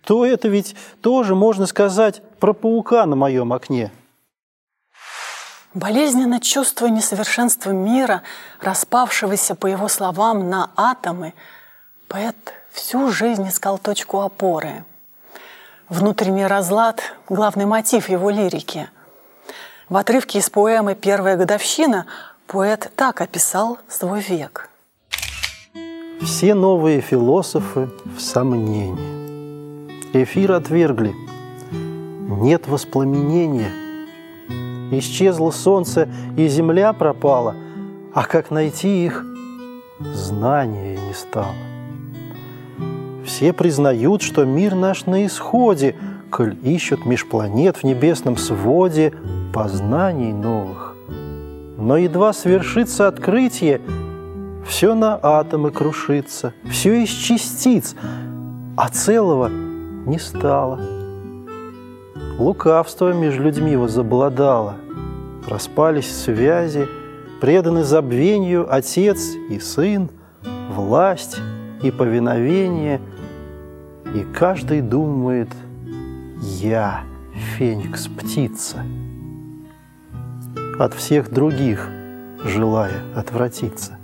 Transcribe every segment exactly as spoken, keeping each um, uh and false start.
то это ведь тоже можно сказать про паука на моем окне. Болезненно чувство несовершенства мира, распавшегося, по его словам, на атомы, поэт всю жизнь искал точку опоры. Внутренний разлад – главный мотив его лирики. В отрывке из поэмы «Первая годовщина» поэт так описал свой век. Все новые философы в сомнении. Эфир отвергли. Нет воспламенения. Исчезло солнце, и земля пропала, а как найти их, знания не стало. Все признают, что мир наш на исходе, коль ищут меж планет в небесном своде познаний новых. Но едва свершится открытие, все на атомы крушится, все из частиц, а целого не стало. Лукавство между людьми возобладало, распались связи, преданы забвению отец и сын, власть и повиновение, и каждый думает: я, феникс, птица, от всех других желая отвратиться.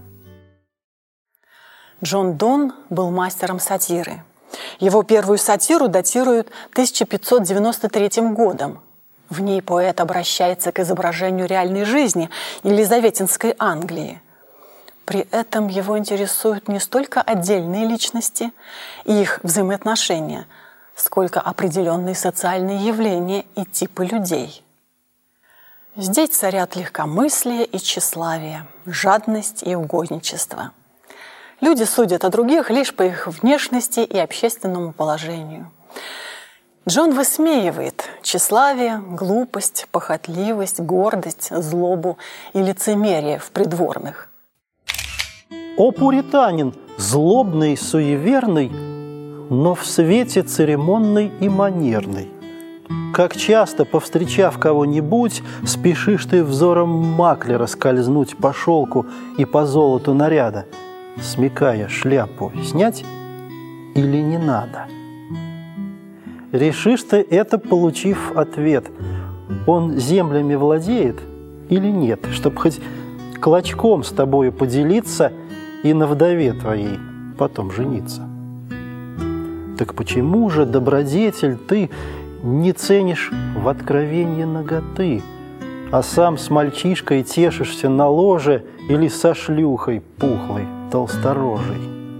Джон Донн был мастером сатиры. Его первую сатиру датируют тысяча пятьсот девяносто третьим годом. В ней поэт обращается к изображению реальной жизни елизаветинской Англии. При этом его интересуют не столько отдельные личности и их взаимоотношения, сколько определенные социальные явления и типы людей. Здесь царят легкомыслие и тщеславие, жадность и угодничество. Люди судят о других лишь по их внешности и общественному положению. Джон высмеивает тщеславие, глупость, похотливость, гордость, злобу и лицемерие в придворных. О пуританин, злобный, суеверный, но в свете церемонный и манерный. Как часто, повстречав кого-нибудь, спешишь ты взором маклера скользнуть по шелку и по золоту наряда, смекая шляпу снять или не надо. Решишь ты это, получив ответ, он землями владеет или нет, чтоб хоть клочком с тобою поделиться и на вдове твоей потом жениться. Так почему же, добродетель, ты не ценишь в откровенье наготы, а сам с мальчишкой тешишься на ложе или со шлюхой пухлой, толсторожей?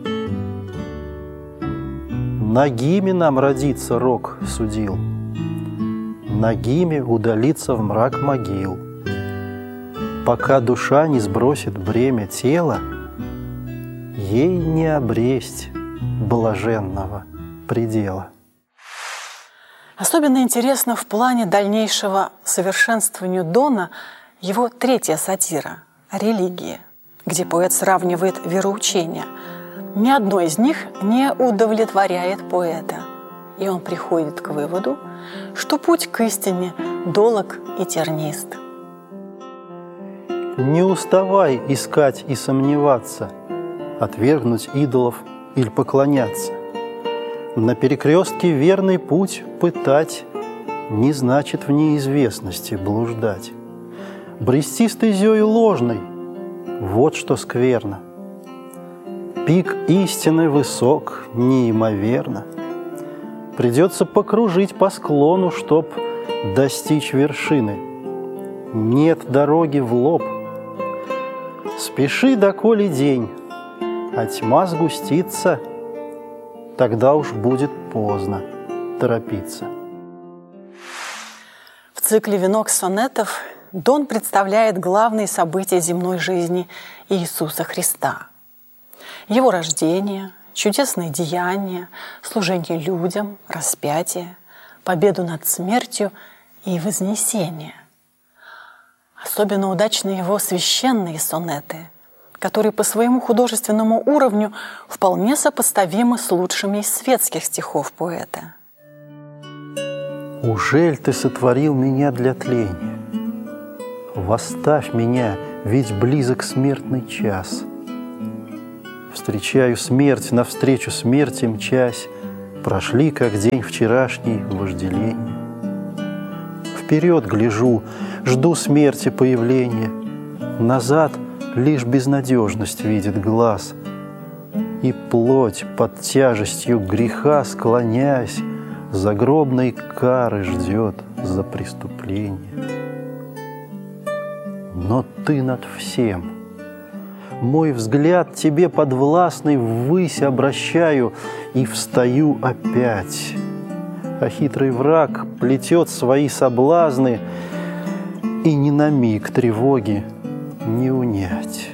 Нагими нам родиться рок судил, нагими удалиться в мрак могил. Пока душа не сбросит бремя тела, ей не обресть блаженного предела. Особенно интересно в плане дальнейшего совершенствования Донна его третья сатира о религии, где поэт сравнивает вероучения. Ни одно из них не удовлетворяет поэта, и он приходит к выводу, что путь к истине долог и тернист. Не уставай искать и сомневаться, отвергнуть идолов или поклоняться. На перекрестке верный путь пытать не значит в неизвестности блуждать. Брести стезёю ложной – вот что скверно. Пик истины высок неимоверно. Придется покружить по склону, чтоб достичь вершины. Нет дороги в лоб. Спеши, доколе день, а тьма сгустится, тогда уж будет поздно торопиться. В цикле «Венок сонетов» Донн представляет главные события земной жизни Иисуса Христа. Его рождение, чудесные деяния, служение людям, распятие, победу над смертью и вознесение. Особенно удачны его священные сонеты, которые по своему художественному уровню вполне сопоставимы с лучшими из светских стихов поэта. «Ужель ты сотворил меня для тления? Восставь меня, ведь близок смертный час. Встречаю смерть, навстречу смерти мчась, прошли, как день вчерашний, вожделение. Вперед гляжу, жду смерти появления, назад лишь безнадежность видит глаз, и плоть под тяжестью греха, склоняясь, загробной кары ждет за преступление. Но ты над всем. Мой взгляд тебе подвластный ввысь обращаю и встаю опять. А хитрый враг плетет свои соблазны, и ни на миг тревоги не унять.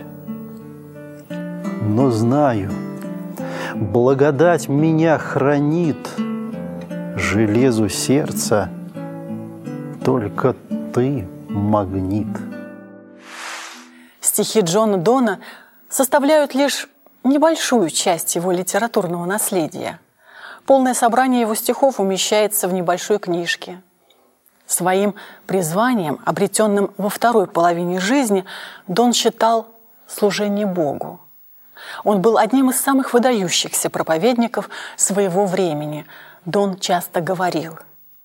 Но знаю, благодать меня хранит, железу сердца только ты магнит. Стихи Джона Дона составляют лишь небольшую часть его литературного наследия. Полное собрание его стихов умещается в небольшой книжке. Своим призванием, обретенным во второй половине жизни, Дон считал служение Богу. Он был одним из самых выдающихся проповедников своего времени. Дон часто говорил: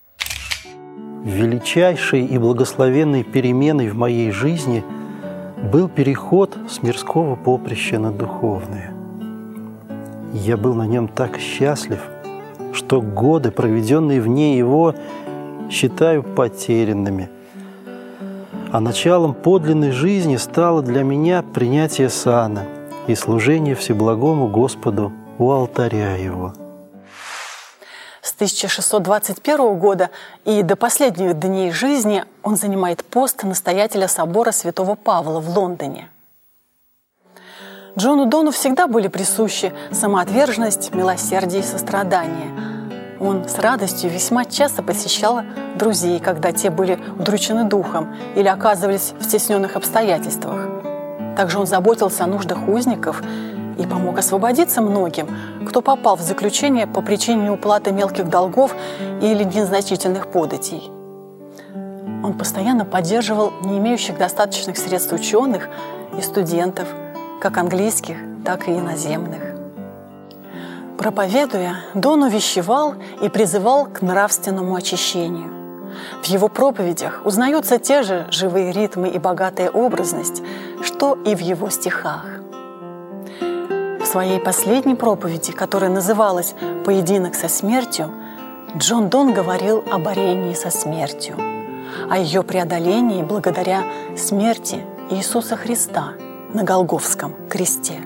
«Величайшей и благословенной переменой в моей жизни был переход с мирского поприща на духовное. Я был на нем так счастлив, что годы, проведенные вне его, считаю потерянными. А началом подлинной жизни стало для меня принятие сана и служение Всеблагому Господу у алтаря его». С тысяча шестьсот двадцать первого года и до последних дней жизни он занимает пост настоятеля собора святого Павла в Лондоне. Джону Дону всегда были присущи самоотверженность, милосердие и сострадание. Он с радостью весьма часто посещал друзей, когда те были удручены духом или оказывались в стесненных обстоятельствах. Также он заботился о нуждах узников и помог освободиться многим, кто попал в заключение по причине неуплаты мелких долгов или незначительных податей. Он постоянно поддерживал не имеющих достаточных средств ученых и студентов, как английских, так и иноземных. Проповедуя, Дон увещевал и призывал к нравственному очищению. В его проповедях узнаются те же живые ритмы и богатая образность, что и в его стихах. В своей последней проповеди, которая называлась «Поединок со смертью», Джон Дон говорил о борении со смертью, о ее преодолении благодаря смерти Иисуса Христа на Голгофском кресте.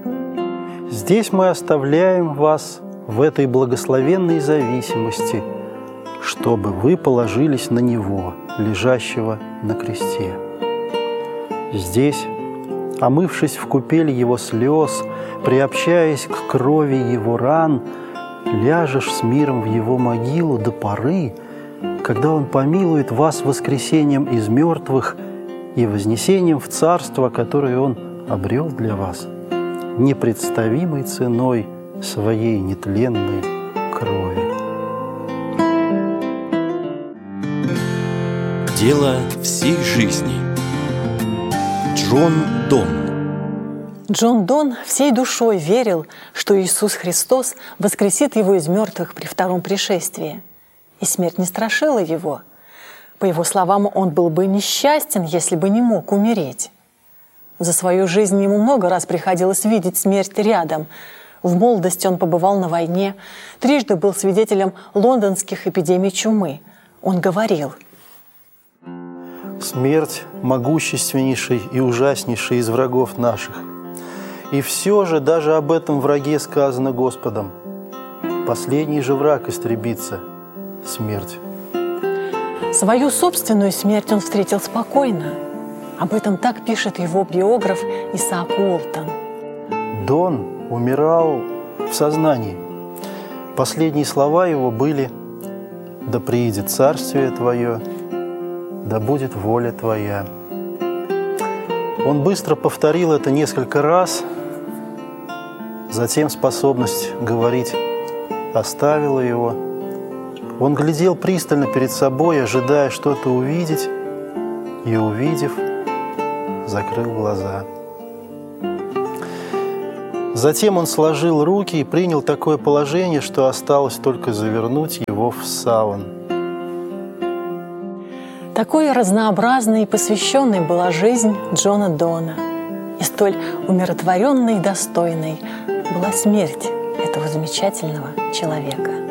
Здесь мы оставляем вас в этой благословенной зависимости, чтобы вы положились на Него, лежащего на кресте. Здесь, омывшись в купели Его слез, приобщаясь к крови Его ран, ляжешь с миром в Его могилу до поры, когда Он помилует вас воскресением из мертвых и вознесением в царство, которое Он обрел для вас непредставимой ценой своей нетленной крови. Дело всей жизни. Джон Дон. Джон Дон всей душой верил, что Иисус Христос воскресит его из мертвых при втором пришествии. И смерть не страшила его. По его словам, он был бы несчастен, если бы не мог умереть. За свою жизнь ему много раз приходилось видеть смерть рядом. В молодости он побывал на войне, трижды был свидетелем лондонских эпидемий чумы. Он говорил: «Смерть могущественнейший и ужаснейший из врагов наших. И все же даже об этом враге сказано Господом: последний же враг истребится – смерть». Свою собственную смерть он встретил спокойно. Об этом так пишет его биограф Исаак Уолтон. Дон умирал в сознании. Последние слова его были: «Да приидет царствие Твое, да будет воля Твоя». Он быстро повторил это несколько раз, затем способность говорить оставила его. Он глядел пристально перед собой, ожидая что-то увидеть, и, увидев, закрыл глаза. Затем он сложил руки и принял такое положение, что осталось только завернуть его в саван. Такой разнообразной и посвященной была жизнь Джона Дона. И столь умиротворенной и достойной была смерть этого замечательного человека.